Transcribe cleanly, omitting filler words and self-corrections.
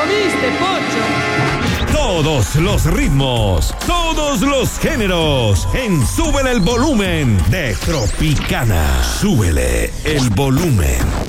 viste, Pocho? Todos los ritmos, todos los géneros, en Súbele el Volumen de Tropicana. Súbele el volumen.